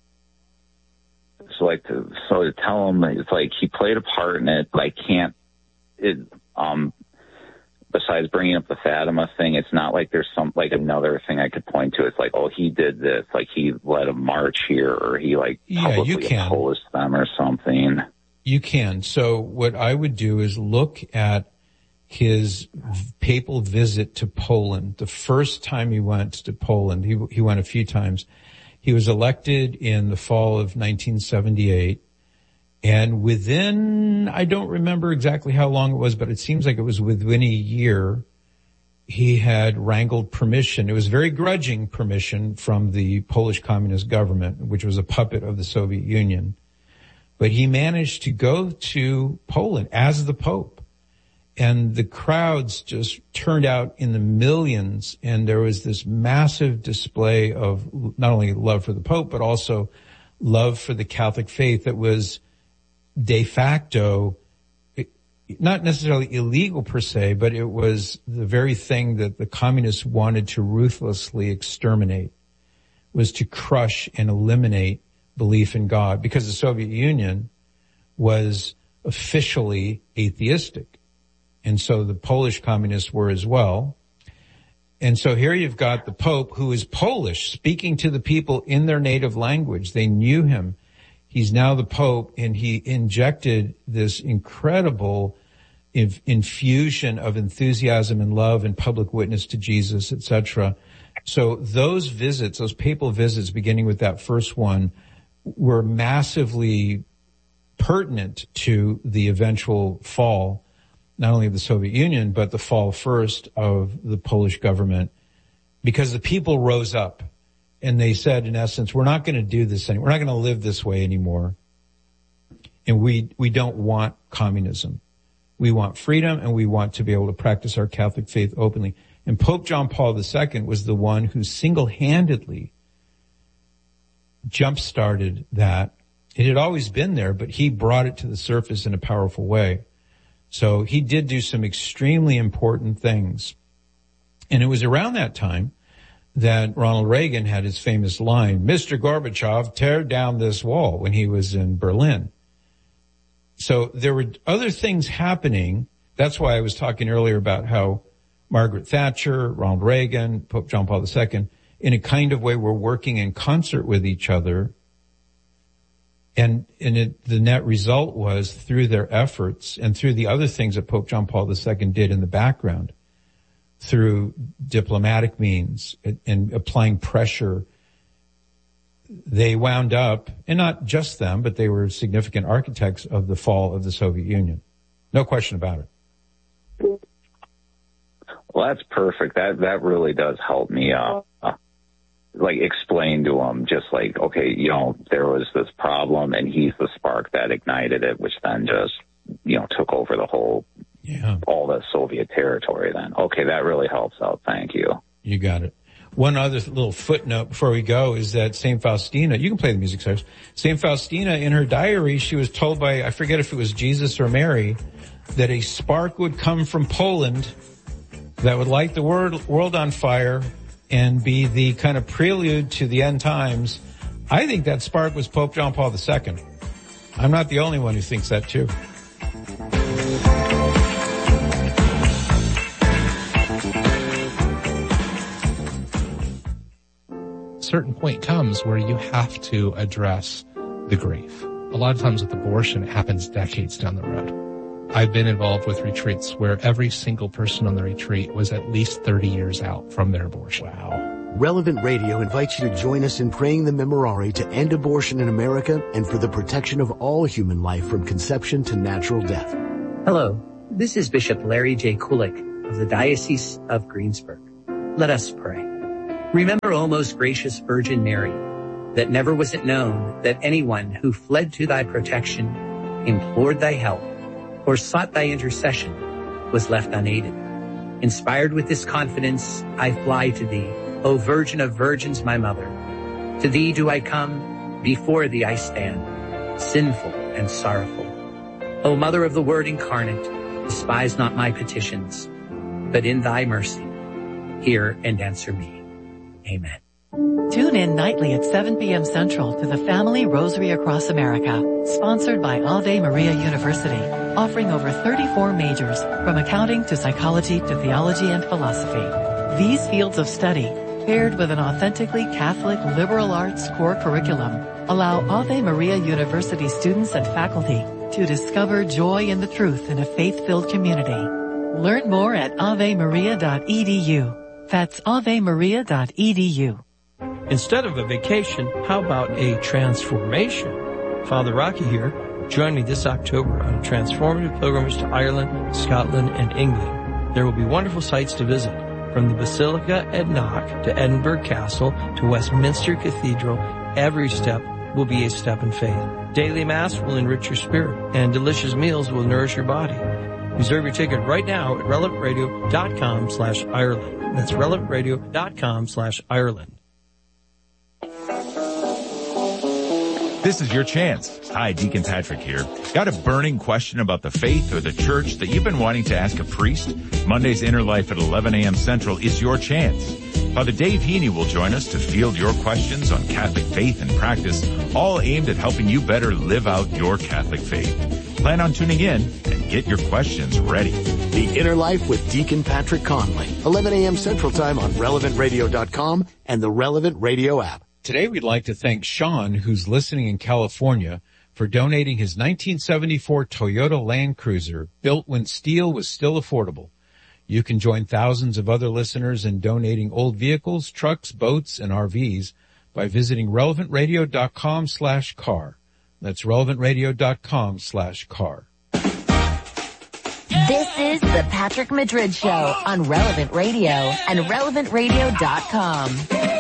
Speaker 1: so like to, so to tell him, it's like he played a part in it, but I can't, it, um, besides bringing up the Fatima thing, it's not like there's some, like another thing I could point to. It's like, oh, he did this, like he led a march here, or he like
Speaker 17: yeah,
Speaker 1: publicly
Speaker 17: you can.
Speaker 1: opposed them or something.
Speaker 17: You can. So what I would do is look at his papal visit to Poland. The first time he went to Poland, he, he went a few times. He was elected in the fall of nineteen seventy-eight. And within, I don't remember exactly how long it was, but it seems like it was within a year, he had wrangled permission. It was very grudging permission from the Polish Communist government, which was a puppet of the Soviet Union. But he managed to go to Poland as the Pope. And the crowds just turned out in the millions. And there was this massive display of not only love for the Pope, but also love for the Catholic faith that was de facto, not necessarily illegal per se, but it was the very thing that the communists wanted to ruthlessly exterminate, was to crush and eliminate belief in God, because the Soviet Union was officially atheistic. And so the Polish communists were as well. And so here you've got the Pope, who is Polish, speaking to the people in their native language. They knew him. He's now the Pope, and he injected this incredible inf- infusion of enthusiasm and love and public witness to Jesus, et cetera. So those visits, those papal visits, beginning with that first one, were massively pertinent to the eventual fall, not only of the Soviet Union, but the fall first of the Polish government, because the people rose up. And they said, in essence, we're not going to do this anymore. We're not going to live this way anymore. And we, we don't want communism. We want freedom, and we want to be able to practice our Catholic faith openly. And Pope John Paul the Second was the one who single-handedly jump-started that. It had always been there, but he brought it to the surface in a powerful way. So he did do some extremely important things. And it was around that time that Ronald Reagan had his famous line, Mister Gorbachev, tear down this wall, when he was in Berlin. So there were other things happening. That's why I was talking earlier about how Margaret Thatcher, Ronald Reagan, Pope John Paul the Second, in a kind of way were working in concert with each other. And, and it, the net result was, through their efforts and through the other things that Pope John Paul the Second did in the background, through diplomatic means and, and applying pressure, they wound up, and not just them, but they were significant architects of the fall of the Soviet Union. No question about it.
Speaker 1: Well, that's perfect. That that really does help me uh, uh like explain to them, just like, okay, you know, there was this problem and he's the spark that ignited it, which then just, you know, took over the whole, yeah, all the Soviet territory then. Okay, that really helps out. Thank you.
Speaker 17: You got it. One other little footnote before we go is that Saint Faustina, you can play the music, sir. Saint Faustina, in her diary, she was told by, I forget if it was Jesus or Mary, that a spark would come from Poland that would light the world, world on fire and be the kind of prelude to the end times. I think that spark was Pope John Paul the Second. I'm not the only one who thinks that too.
Speaker 2: A certain point comes where you have to address the grief. A lot of times with abortion, it happens decades down the road. I've been involved with retreats where every single person on the retreat was at least thirty years out from their abortion.
Speaker 17: Wow.
Speaker 20: Relevant Radio invites you to join us in praying the Memorare to end abortion in America and for the protection of all human life from conception to natural death.
Speaker 3: Hello, this is Bishop Larry J. Kulik of the Diocese of Greensburg. Let us pray. Remember, O most gracious Virgin Mary, that never was it known that anyone who fled to thy protection, implored thy help, or sought thy intercession was left unaided. Inspired with this confidence, I fly to thee, O Virgin of Virgins, my mother. To thee do I come, before thee I stand, sinful and sorrowful. O Mother of the Word incarnate, despise not my petitions, but in thy mercy, hear and answer me. Amen.
Speaker 4: Tune in nightly at seven p.m. Central to the Family Rosary Across America, sponsored by Ave Maria University, offering over thirty-four majors, from accounting to psychology to theology and philosophy. These fields of study, paired with an authentically Catholic liberal arts core curriculum, allow Ave Maria University students and faculty to discover joy in the truth in a faith-filled community. Learn more at ave maria dot e d u. That's ave maria dot e d u.
Speaker 5: Instead of a vacation, how about a transformation? Father Rocky here. Join me this October on a transformative pilgrimage to Ireland, Scotland, and England. There will be wonderful sights to visit, from the Basilica at Knock to Edinburgh Castle to Westminster Cathedral. Every step will be a step in faith. Daily Mass will enrich your spirit, and delicious meals will nourish your body. Reserve your ticket right now at relevant radio dot com slash Ireland. That's relevant radio dot com slash Ireland.
Speaker 6: This is your chance. Hi, Deacon Patrick here. Got a burning question about the faith or the church that you've been wanting to ask a priest? Monday's Inner Life at eleven a.m. Central is your chance. Father Dave Heaney will join us to field your questions on Catholic faith and practice, all aimed at helping you better live out your Catholic faith. Plan on tuning in and get your questions ready.
Speaker 20: The Inner Life with Deacon Patrick Conley, eleven a.m. Central Time on relevant radio dot com and the Relevant Radio app.
Speaker 17: Today we'd like to thank Sean, who's listening in California, for donating his nineteen seventy-four Toyota Land Cruiser, built when steel was still affordable. You can join thousands of other listeners in donating old vehicles, trucks, boats, and R Vs by visiting relevant radio dot com slash car. That's relevant radio dot com slash car.
Speaker 14: This is the Patrick Madrid Show on Relevant Radio and relevant radio dot com.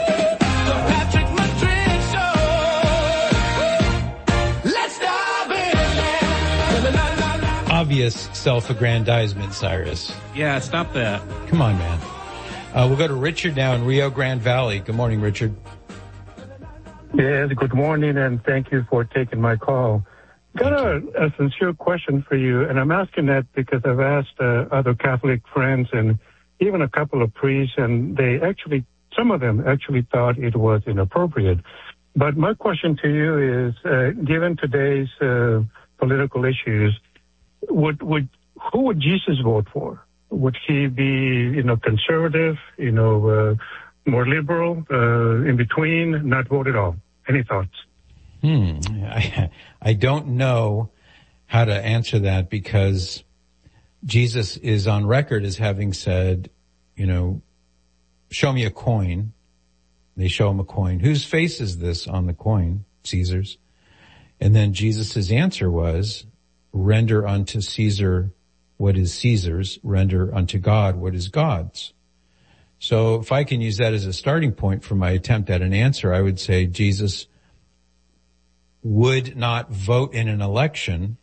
Speaker 17: Obvious self-aggrandizement, Cyrus.
Speaker 16: Yeah, stop that.
Speaker 17: Come on, man. Uh, we'll go to Richard now in Rio Grande Valley. Good morning, Richard.
Speaker 7: Yes, good morning, and thank you for taking my call. Got a, a sincere question for you, and I'm asking that because I've asked uh, other Catholic friends and even a couple of priests, and they actually, some of them actually thought it was inappropriate. But my question to you is, uh, given today's uh, political issues, Would would who would Jesus vote for? Would he be, you know, conservative, you know, uh, more liberal, uh, in between, not vote at all? Any thoughts?
Speaker 17: Hmm. I, I don't know how to answer that because Jesus is on record as having said, you know, show me a coin. They show him a coin. Whose face is this on the coin? Caesar's. And then Jesus' answer was, render unto Caesar what is Caesar's, render unto God what is God's. So if I can use that as a starting point for my attempt at an answer, I would say Jesus would not vote in an election.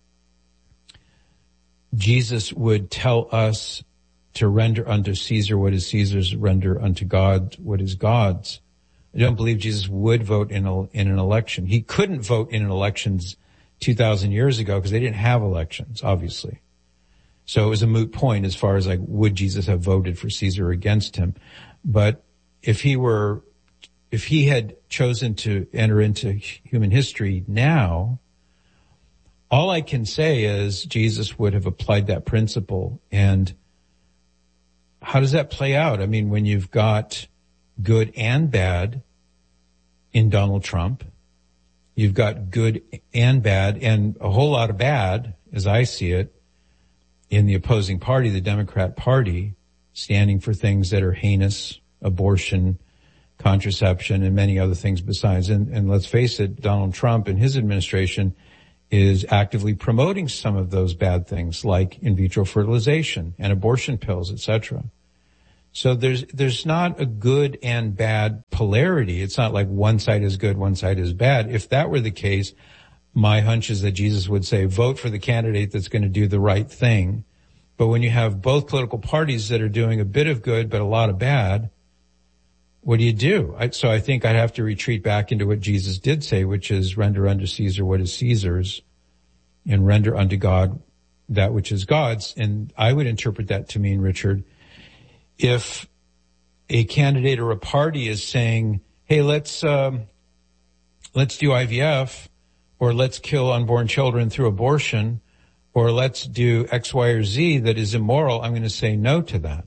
Speaker 17: Jesus would tell us to render unto Caesar what is Caesar's, render unto God what is God's. I don't believe Jesus would vote in a, in an election. He couldn't vote in an elections two thousand years ago because they didn't have elections, obviously. So it was a moot point as far as like, would Jesus have voted for Caesar or against him? But if he were, if he had chosen to enter into human history now, all I can say is Jesus would have applied that principle. And how does that play out? I mean, when you've got good and bad in Donald Trump, you've got good and bad and a whole lot of bad, as I see it, in the opposing party, the Democrat Party, standing for things that are heinous, abortion, contraception and many other things besides. And, and let's face it, Donald Trump and his administration is actively promoting some of those bad things like in vitro fertilization and abortion pills, et cetera. So there's, there's not a good and bad polarity. It's not like one side is good, one side is bad. If that were the case, my hunch is that Jesus would say, vote for the candidate that's going to do the right thing. But when you have both political parties that are doing a bit of good but a lot of bad, what do you do? I, so I think I'd have to retreat back into what Jesus did say, which is render unto Caesar what is Caesar's and render unto God that which is God's. And I would interpret that to mean, Richard, if a candidate or a party is saying, hey, let's, um, let's do I V F, or let's kill unborn children through abortion, or let's do X, Y, or Z that is immoral, I'm going to say no to that.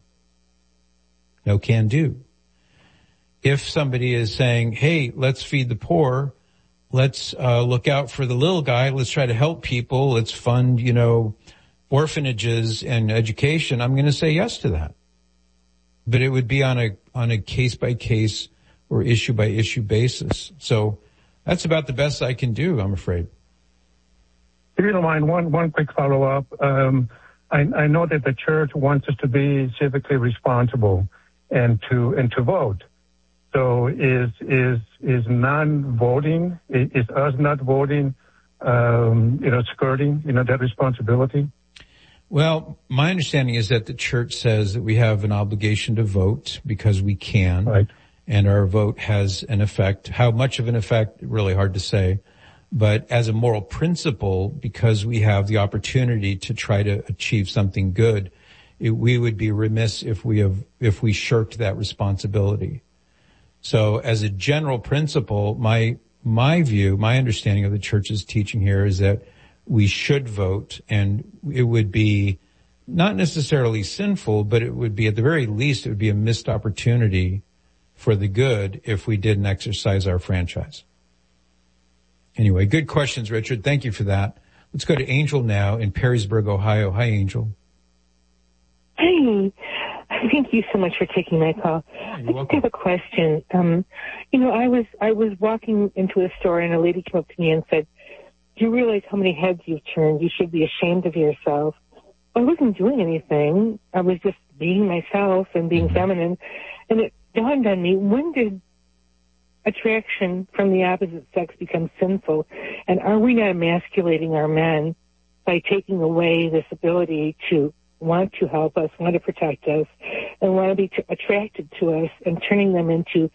Speaker 17: No can do. If somebody is saying, hey, let's feed the poor, let's uh, look out for the little guy, let's try to help people, let's fund, you know, orphanages and education, I'm going to say yes to that. But it would be on a on a case-by-case or issue-by-issue basis. So that's about the best I can do, I'm afraid.
Speaker 7: If you don't mind, one, one quick follow-up. Um, I, I know that the church wants us to be civically responsible and to and to vote. So is is is non-voting, is, is us not voting, um, you know, skirting, you know, that responsibility?
Speaker 17: Well, my understanding is that the church says that we have an obligation to vote because we can,
Speaker 7: right,
Speaker 17: and our vote has an effect. How much of an effect, really hard to say. But as a moral principle, because we have the opportunity to try to achieve something good, it, we would be remiss if we have, if we shirked that responsibility. So as a general principle, my, my view, my understanding of the church's teaching here is that we should vote, and it would be not necessarily sinful, but it would be, at the very least, it would be a missed opportunity for the good if we didn't exercise our franchise. Anyway, good questions, Richard. Thank you for that. Let's go to Angel now in Perrysburg, Ohio. Hi, Angel.
Speaker 8: Hey, thank you so much for taking my call. I just have a question. Um, you know, I was I was walking into a store and a lady came up to me and said, "Do you realize how many heads you've turned? You should be ashamed of yourself." I wasn't doing anything. I was just being myself and being feminine. And it dawned on me, when did attraction from the opposite sex become sinful? And are we not emasculating our men by taking away this ability to want to help us, want to protect us, and want to be t- attracted to us, and turning them into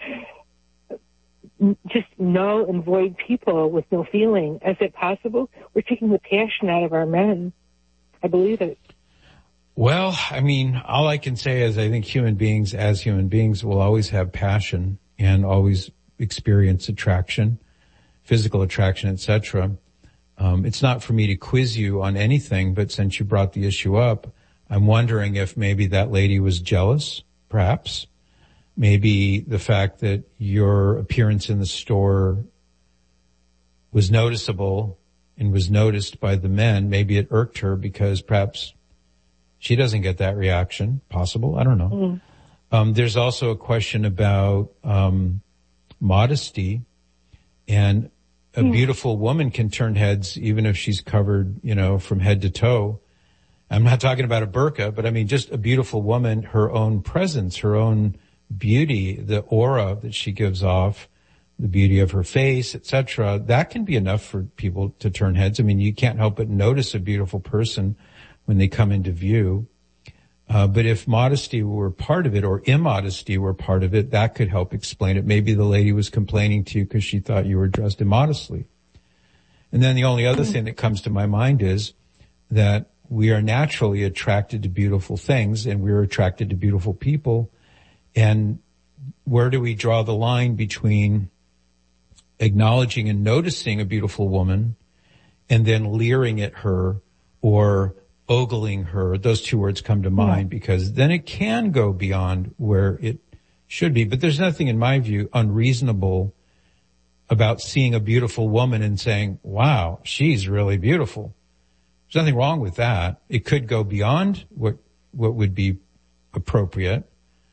Speaker 8: just null and void people with no feeling? Is it possible? We're taking the passion out of our men. I believe it.
Speaker 17: Well, I mean, all I can say is I think human beings, as human beings, will always have passion and always experience attraction, physical attraction, et cetera. Um, it's not for me to quiz you on anything, but since you brought the issue up, I'm wondering if maybe that lady was jealous, perhaps. Maybe the fact that your appearance in the store was noticeable and was noticed by the men, maybe it irked her because perhaps she doesn't get that reaction. Possible. I don't know. Mm. Um, there's also a question about um modesty, and a mm. beautiful woman can turn heads even if she's covered, you know, from head to toe. I'm not talking about a burqa, but I mean just a beautiful woman, her own presence, her own beauty, the aura that she gives off, the beauty of her face, et cetera. That can be enough for people to turn heads. I mean, you can't help but notice a beautiful person when they come into view. Uh, but if modesty were part of it, or immodesty were part of it, that could help explain it. Maybe the lady was complaining to you because she thought you were dressed immodestly. And then the only other thing that comes to my mind is that we are naturally attracted to beautiful things, and we're attracted to beautiful people. And where do we draw the line between acknowledging and noticing a beautiful woman and then leering at her or ogling her? Those two words come to mind, yeah, because then it can go beyond where it should be. But there's nothing, in my view, unreasonable about seeing a beautiful woman and saying, wow, she's really beautiful. There's nothing wrong with that. It could go beyond what, what would be appropriate.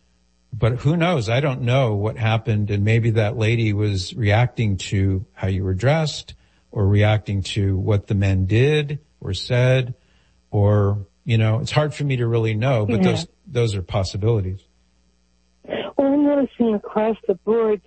Speaker 17: but who knows? I don't know what happened, and maybe that lady was reacting to how you were dressed, or reacting to what the men did or said, or, you know, it's hard for me to really know, but
Speaker 8: yeah.
Speaker 17: those those are possibilities.
Speaker 8: Well, I'm noticing across the board